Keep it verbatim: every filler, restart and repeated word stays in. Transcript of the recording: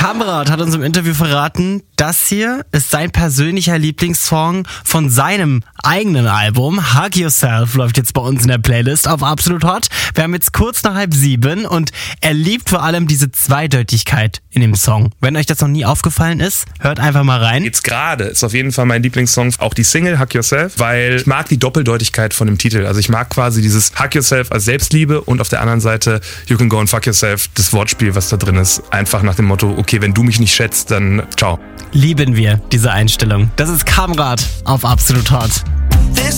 Kamrat hat uns im Interview verraten, das hier ist sein persönlicher Lieblingssong von seinem eigenen Album. Hug Yourself läuft jetzt bei uns in der Playlist auf Absolut Hot. Wir haben jetzt kurz nach halb sieben und er liebt vor allem diese Zweideutigkeit in dem Song. Wenn euch das noch nie aufgefallen ist, hört einfach mal rein. Jetzt gerade ist auf jeden Fall mein Lieblingssong auch die Single Hug Yourself, weil ich mag die Doppeldeutigkeit von dem Titel. Also ich mag quasi dieses Hug Yourself als Selbstliebe und auf der anderen Seite You Can Go and Fuck Yourself, das Wortspiel, was da drin ist. Einfach nach dem Motto, okay, wenn du mich nicht schätzt, dann ciao. Lieben wir diese Einstellung. Das ist Kamrat auf Absolut Hot.